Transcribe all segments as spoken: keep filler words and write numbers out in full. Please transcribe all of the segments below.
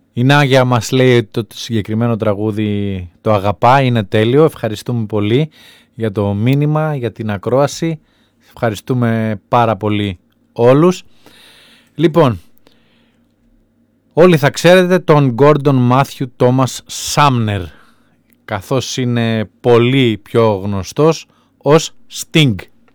Η Νάγια μας λέει ότι το συγκεκριμένο τραγούδι το αγαπά, είναι τέλειο. Ευχαριστούμε πολύ για το μήνυμα, για την ακρόαση. Ευχαριστούμε πάρα πολύ όλους. Λοιπόν, όλοι θα ξέρετε τον Gordon Matthew Thomas Sumner, καθώς είναι πολύ πιο γνωστός ως Sting.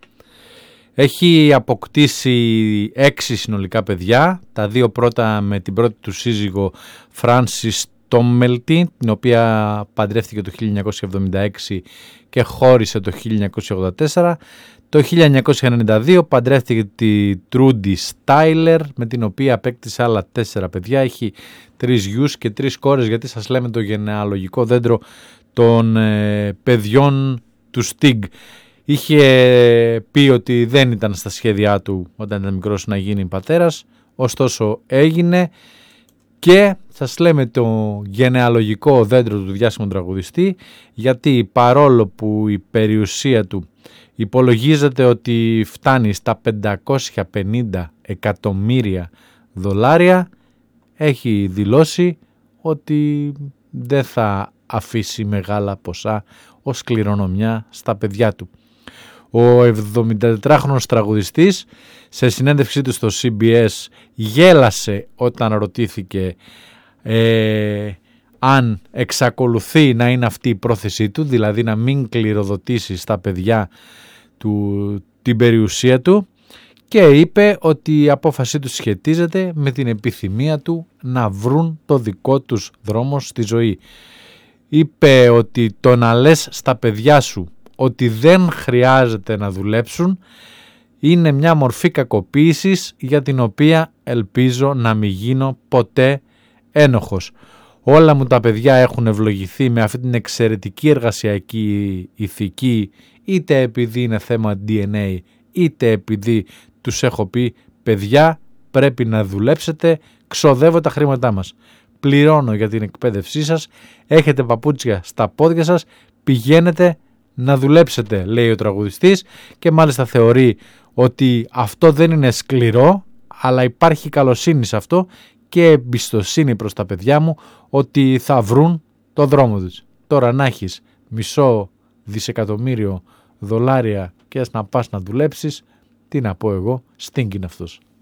Έχει αποκτήσει έξι συνολικά παιδιά, τα δύο πρώτα με την πρώτη του σύζυγο Frances Tomelty, την οποία παντρεύτηκε το χίλια εννιακόσια εβδομήντα έξι και χώρισε το χίλια εννιακόσια ογδόντα τέσσερα. Το χίλια εννιακόσια ενενήντα δύο παντρεύτηκε τη Trudy Styler, με την οποία απέκτησε άλλα τέσσερα παιδιά. Έχει τρεις γιους και τρεις κόρες, γιατί σας λέμε το γενεαλογικό δέντρο των ε, παιδιών του Sting. Είχε πει ότι δεν ήταν στα σχέδιά του όταν ήταν μικρός να γίνει πατέρας, ωστόσο έγινε, και σας λέμε το γενεαλογικό δέντρο του διάσημου τραγουδιστή, γιατί παρόλο που η περιουσία του υπολογίζεται ότι φτάνει στα πεντακόσια πενήντα εκατομμύρια δολάρια, έχει δηλώσει ότι δεν θα αφήσει μεγάλα ποσά ως κληρονομιά στα παιδιά του. Ο εβδομηντατετράχρονος τραγουδιστής σε συνέντευξή του στο σι μπι ες γέλασε όταν ρωτήθηκε ε, αν εξακολουθεί να είναι αυτή η πρόθεσή του, δηλαδή να μην κληροδοτήσει στα παιδιά του την περιουσία του, και είπε ότι η απόφασή του σχετίζεται με την επιθυμία του να βρουν το δικό τους δρόμο στη ζωή. Είπε ότι το να λες στα παιδιά σου ότι δεν χρειάζεται να δουλέψουν είναι μια μορφή κακοποίησης για την οποία ελπίζω να μην γίνω ποτέ ένοχος. Όλα μου τα παιδιά έχουν ευλογηθεί με αυτή την εξαιρετική εργασιακή ηθική, είτε επειδή είναι θέμα ντι εν έι, είτε επειδή τους έχω πει παιδιά πρέπει να δουλέψετε, ξοδεύω τα χρήματά μας, πληρώνω για την εκπαίδευσή σας, έχετε παπούτσια στα πόδια σας, πηγαίνετε να δουλέψετε, λέει ο τραγουδιστής, και μάλιστα θεωρεί ότι αυτό δεν είναι σκληρό, αλλά υπάρχει καλοσύνη σε αυτό και εμπιστοσύνη προς τα παιδιά μου ότι θα βρουν το δρόμο τους. Τώρα να έχεις μισό δισεκατομμύριο δολάρια και να πας να δουλέψεις, τι να πω εγώ, Sting είναι αυτός.